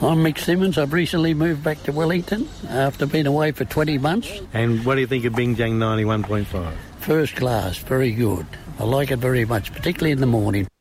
I'm Mick Simmons. I've recently moved back to Wellington after being away for 20 months. And what do you think of Bing Jang 91.5? First class, very good. I like it very much, particularly in the morning.